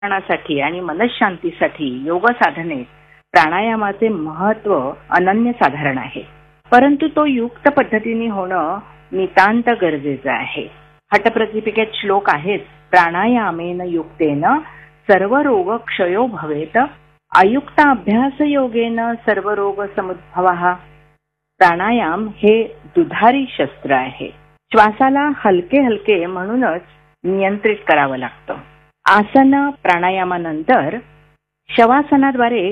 साठी आणि मनशांतीसाठी योग साधनेत प्राणायामाचे महत्व अनन्यसाधारण आहे. परंतु तो युक्त पद्धतीने होणं नितांत गरजेचं आहे. हठप्रतिपिकेत श्लोक आहेत, प्राणायामेन युक्तेन सर्व रोग क्षयो भवेत, अयुक्त अभ्यास योगेन सर्व रोग समुद्भवः. प्राणायाम हे दुधारी शस्त्र आहे. श्वासाला हलके हलके म्हणूनच नियंत्रित करावं लागतं. आसन प्राणायामानंतर शवासनाद्वारे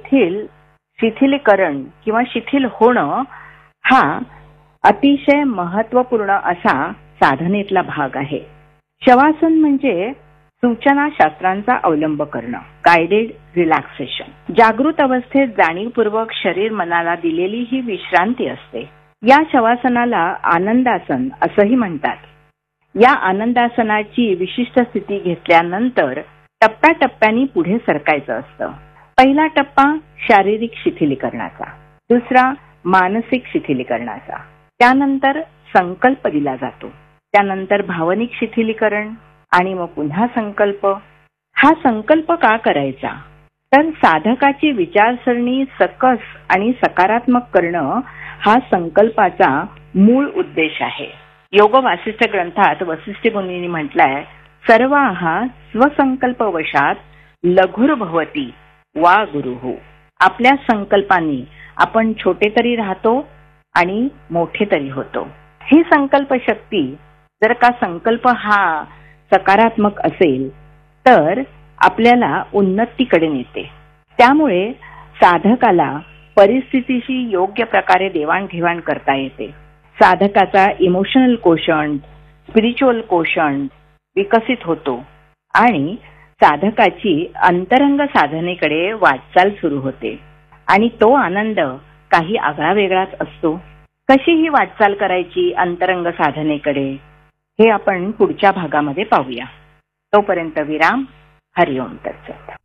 शिथिलीकरण किंवा शिथिल होणं हा अतिशय महत्वपूर्ण असा साधनेतला भाग आहे. शवासन म्हणजे सूचना शास्त्रांचा अवलंब करणं, गायडेड रिलॅक्सेशन. जागृत अवस्थेत जाणीवपूर्वक शरीर मनाला दिलेली ही विश्रांती असते. या शवासनाला आनंदासन असंही म्हणतात. या आनंदासनाची विशिष्ट स्थिती घेतल्यानंतर टप्प्याटप्प्याने पुढे सरकायचं असतं. पहिला टप्पा शारीरिक शिथिलीकरणाचा, दुसरा मानसिक शिथिलीकरणाचा, त्यानंतर संकल्प दिला जातो, त्यानंतर भावनिक शिथिलीकरण आणि मग पुन्हा संकल्प. हा संकल्प का करायचा? तर साधकाची विचारसरणी सकस आणि सकारात्मक करणं हा संकल्पाचा मूळ उद्देश आहे. योग वासिष्ठ ग्रंथात वसिष्ठ मुनींनी म्हटलंय, सर्वाः स्वसंकल्पवशात लघुर्भवती वा गुरुः. आपल्या संकल्पांनी आपण छोटे तरी राहतो आणि मोठे तरी होतो. ही संकल्प शक्ती जर का संकल्प हा सकारात्मक असेल तर आपल्याला उन्नतीकडे नेते. त्यामुळे साधकाला परिस्थितीशी योग्य प्रकारे देवाणघेवाण करता येते. साधकाचा इमोशनल कोशंट, स्पिरिच्युअल कोशंट विकसित होतो आणि साधकाची अंतरंग साधनेकडे वाटचाल सुरू होते आणि तो आनंद काही आगळा वेगळाच असतो. कशी ही वाटचाल करायची अंतरंग साधनेकडे हे आपण पुढच्या भागामध्ये पाहूया. तोपर्यंत विराम. हरिओम तत्सत.